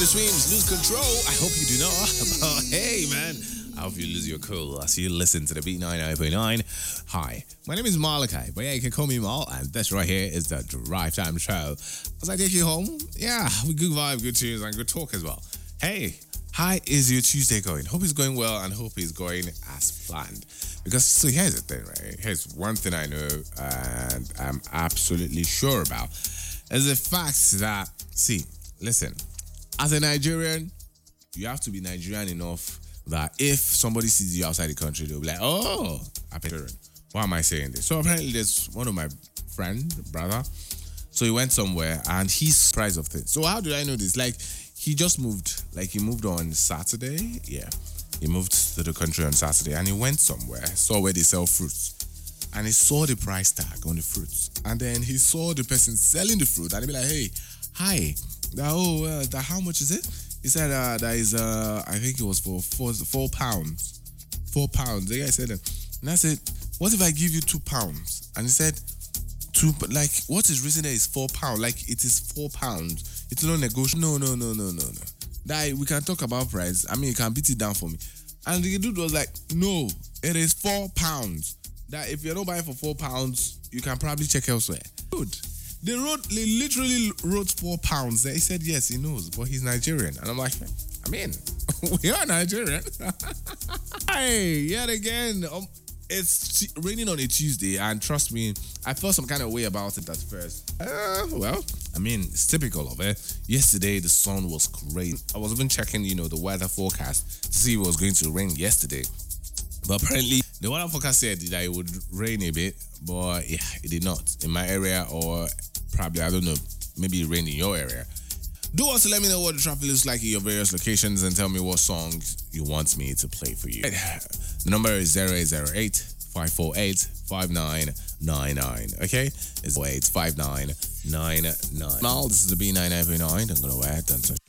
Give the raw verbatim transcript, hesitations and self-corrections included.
The streams lose control. I hope you do not. But hey, man, I hope you lose your cool as you listen to the Beat ninety-nine point nine. Hi, my name is Malachi, but yeah, you can call me Mal, and this right here is the Drive Time Show. As I take you home, yeah, with good vibe, good tunes, and good talk as well. Hey, how is your Tuesday going? Hope it's going well, and hope it's going as planned. Because, so here's the thing, right? Here's one thing I know, and I'm absolutely sure about, is the fact that, see, listen, as a Nigerian, you have to be Nigerian enough that if somebody sees you outside the country, they'll be like, oh, I'm Nigerian. Why am I saying this? So apparently there's one of my friend, brother, so he went somewhere and he's surprised of things. So how did I know this? Like, he just moved, like he moved on Saturday. Yeah, he moved to the country on Saturday and he went somewhere, saw where they sell fruits. And he saw the price tag on the fruits. And then he saw the person selling the fruit and he'd be like, hey, hi. That, oh, uh, that, how much is it? He said uh, that is, uh, I think it was for four, four pounds. Four pounds. The guy said, and I said, what if I give you two pounds? And he said, two, like, what is reason there is four pounds? Like, it is four pounds. It's not negotiable. No, no, no, no, no, no. That, we can talk about price. I mean, you can beat it down for me. And the dude was like, no, it is four pounds. That if you're not buying for four pounds, you can probably check elsewhere. Dude. They wrote, they literally wrote four pounds. He said, yes, he knows, but he's Nigerian. And I'm like, I mean, we are Nigerian. Hey, yet again, um, it's raining on a Tuesday, and trust me, I felt some kind of way about it at first. Uh, well, I mean, it's typical of it. Yesterday, the sun was great. I was even checking, you know, the weather forecast to see if it was going to rain yesterday. But apparently, the weather forecast said that it would rain a bit, but yeah, it did not. In my area, or probably, I don't know, maybe it rained in your area. Do also let me know what the traffic looks like in your various locations and tell me what songs you want me to play for you. The number is zero eight zero eight, five four eight, five nine nine nine, okay? It's zero eight five nine nine nine. Now, this is the B ninety-nine point nine. I'm going to add that.